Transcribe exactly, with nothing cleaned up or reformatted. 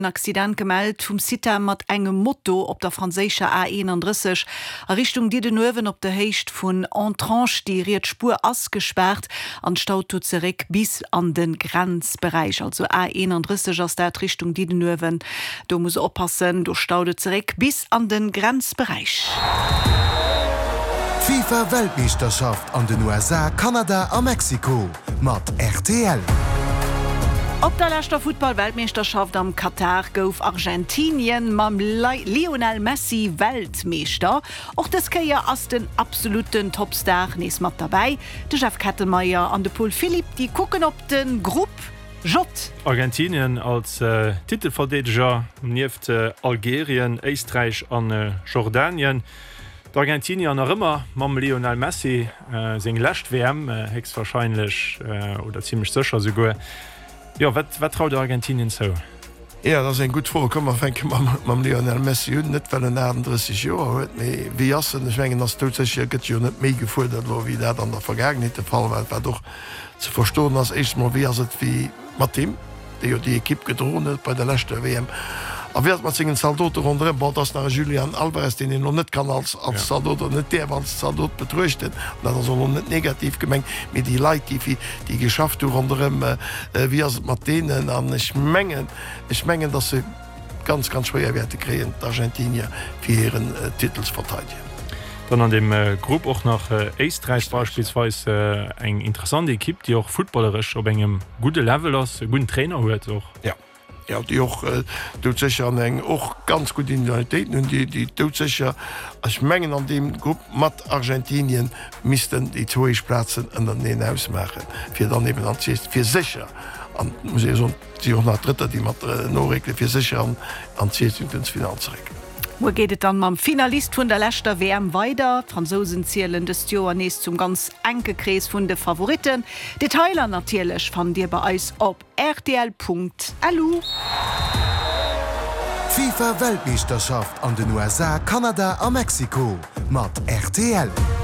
Accident gemeldet vom Sita mat engem Motto op der franzéscher A einunddreißig a Richtung die den Nowen op der Hecht vun Entranche die riet Spur asgesperrt an Stauto zurück bis an den Grenzbereich, also A einunddreißig aus der Richtung die den Nowen. Du muss oppassen, du staude zurück bis an den Grenzbereich. FIFA-Weltmeisterschaft an den U S A, Kanada a Mexiko mat R T L. Op der letzter Football-Weltmeisterschaft am Katar gouf Argentinien mam Lionel Messi Weltmeister. Auch das Keier ass den absoluten Topstar nees mat dabei. De Chef Kettelmeier an de Paul Philipp, die gucken op den Grupp J. Argentinien als äh, Titelverteidiger nieft äh, Algerien, Österreich an äh, Jordanien. Argentinien noch immer mam Lionel Messi äh, seg lächt W M äh, hex wahrscheinlich äh, oder ziemlich sicher sogar. Ja, wat, wat traut Argentinien so? Ja, das ist ein gut Vorkommen mam Lionel Messi net well den dreißig Joer huet méi wie jassen schwngen as tot gët jo net méi gefordert lo wie dat an der Vergangenheit der Fall war war doch zu verstoen ass eich mal wie et wie mat Team, déi jo die Ekipp gedronet bei der lechte W M. A werd mat zingen Saldoter rondre bad ass nach Julian Alvarez, den en noch net kann als als ja. Saldoter net der want Saldot betruchten, dat er so net negativ gemeng mit die Leiit die die geschafft rondem äh, wie as Martinen an schmengen ich mengen dat se ganz ganz schwer Werte kreen Argentinien fir ihren äh, Titels verteidigen. Dann an dem äh, Gruppe auch nach äh, Österreich beispielsweise äh, eng interessante Equipe, die auch footballerisch op engem gute Level ass guten Trainer huet auch. Ja. Ja, die auch äh, sicher an eng och ganz gut Identitäten und die die sicher als Mengen an dem Gruppe mat Argentinien missten die Zoeplatzen an den den ausmachen fir daneben an fir sicher an muss so, die nach dritter die mat äh, Norregel fir sicher an an Finanzrecken. Wo geht es dann mam Finalist vun der letzter W M weiter? Franzosen zielen des Joannes zum ganz engekreis vun de Favoriten. Detailer natierlech fan dir bei eis op R T L Punkt L U. FIFA-Weltmeisterschaft an den U S A, Kanada a Mexiko mat R T L.